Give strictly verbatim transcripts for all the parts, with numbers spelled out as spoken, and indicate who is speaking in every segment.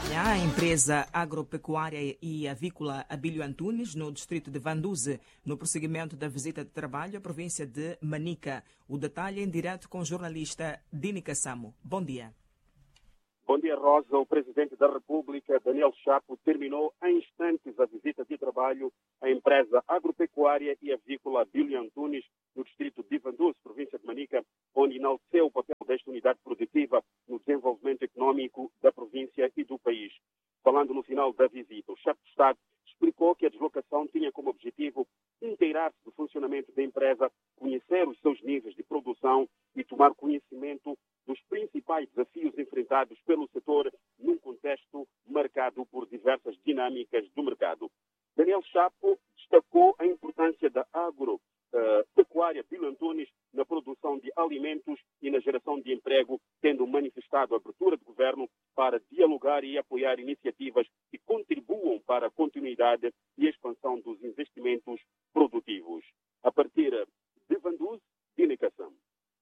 Speaker 1: A empresa agropecuária e avícola Abílio Antunes, no distrito de Vanduze, no prosseguimento da visita de trabalho à província de Manica. O detalhe em direto com o jornalista Dini Kassamo. Bom dia.
Speaker 2: Bom dia, Rosa. O presidente da República, Daniel Chapo, terminou em instantes a visita de trabalho à empresa agropecuária e avícola Abílio Antunes, no distrito de Vanduze, província de Manica, onde enalteceu o papel desta unidade produtiva no desenvolvimento econômico da província e do país. Falando no final da visita, o chefe de Estado explicou que a deslocação tinha como objetivo inteirar-se do funcionamento da empresa, conhecer os seus níveis de produção e tomar conhecimento dos principais desafios enfrentados pelo setor num contexto marcado por diversas dinâmicas do mercado. Daniel Chapo destacou a importância da agropecuária Abílio Antunes na produção de alimentos e na geração de emprego, tendo manifestado a abertura do governo para dialogar e apoiar iniciativas que contribuam para a continuidade e expansão dos investimentos produtivos. A partir de Vanduze, Dini Kassamo.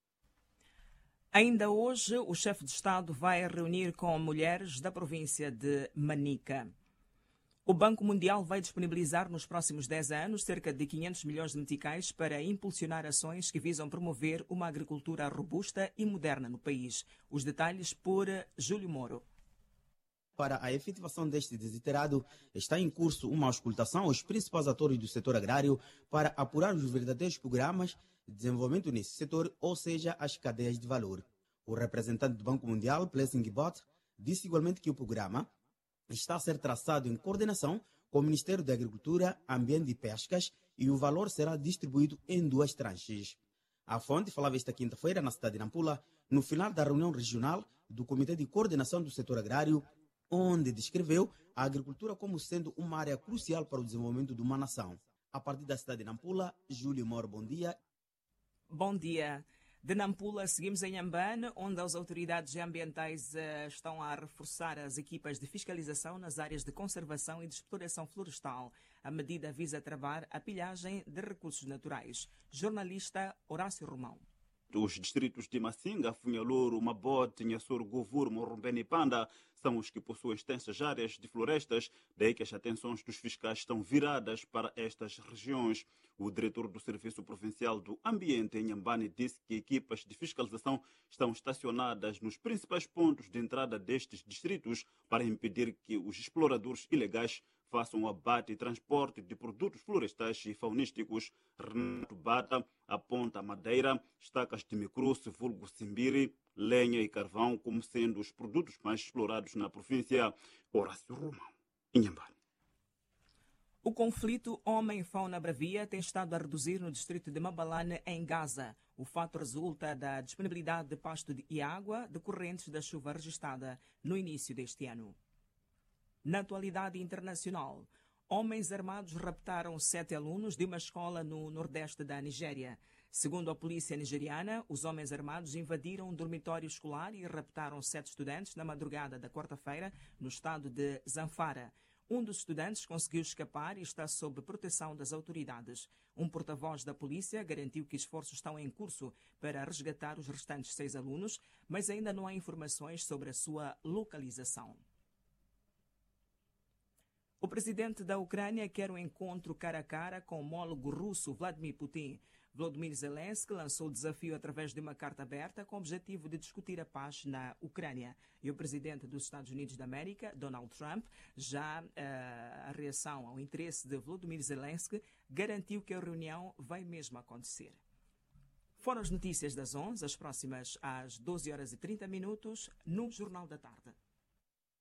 Speaker 1: Ainda hoje, o chefe de Estado vai reunir com mulheres da província de Manica. O Banco Mundial vai disponibilizar nos próximos dez anos cerca de quinhentos milhões de meticais para impulsionar ações que visam promover uma agricultura robusta e moderna no país. Os detalhes por Júlio Moro.
Speaker 3: Para a efetivação deste desiderado, está em curso uma auscultação aos principais atores do setor agrário para apurar os verdadeiros programas de desenvolvimento nesse setor, ou seja, as cadeias de valor. O representante do Banco Mundial, Blessing Bott, disse igualmente que o programa está a ser traçado em coordenação com o Ministério da Agricultura, Ambiente e Pescas e o valor será distribuído em duas tranches. A fonte falava esta quinta-feira na cidade de Nampula, no final da reunião regional do Comitê de Coordenação do Setor Agrário, onde descreveu a agricultura como sendo uma área crucial para o desenvolvimento de uma nação. A partir da cidade de Nampula, Júlio Moro, bom dia.
Speaker 1: Bom dia. De Nampula, seguimos em Ambane, onde as autoridades ambientais uh, estão a reforçar as equipas de fiscalização nas áreas de conservação e de exploração florestal. A medida visa travar a pilhagem de recursos naturais. Jornalista Horácio Romão.
Speaker 4: Os distritos de Massinga, Funhalouro, Mabote, Nhassoro, Govur, Morrombene e Panda são os que possuem extensas áreas de florestas, daí que as atenções dos fiscais estão viradas para estas regiões. O diretor do Serviço Provincial do Ambiente em Ambane disse que equipas de fiscalização estão estacionadas nos principais pontos de entrada destes distritos para impedir que os exploradores ilegais façam o abate e transporte de produtos florestais e faunísticos. Renato Bata aponta a madeira, estacas de micruce, vulgo simbiri, lenha e carvão como sendo os produtos mais explorados na província. Horácio Romão, Inhambane.
Speaker 1: O conflito homem-fauna bravia tem estado a reduzir no distrito de Mabalane, em Gaza. O fato resulta da disponibilidade de pasto e água decorrentes da chuva registrada no início deste ano. Na atualidade internacional, homens armados raptaram sete alunos de uma escola no nordeste da Nigéria. Segundo a polícia nigeriana, os homens armados invadiram um dormitório escolar e raptaram sete estudantes na madrugada da quarta-feira no estado de Zamfara. Um dos estudantes conseguiu escapar e está sob proteção das autoridades. Um porta-voz da polícia garantiu que esforços estão em curso para resgatar os restantes seis alunos, mas ainda não há informações sobre a sua localização. O presidente da Ucrânia quer um encontro cara a cara com o homólogo russo Vladimir Putin. Volodymyr Zelensky lançou o desafio através de uma carta aberta com o objetivo de discutir a paz na Ucrânia. E o presidente dos Estados Unidos da América, Donald Trump, já uh, a reação ao interesse de Volodymyr Zelensky, garantiu que a reunião vai mesmo acontecer. Foram as notícias das onze, as próximas às doze horas e trinta minutos, no Jornal da Tarde.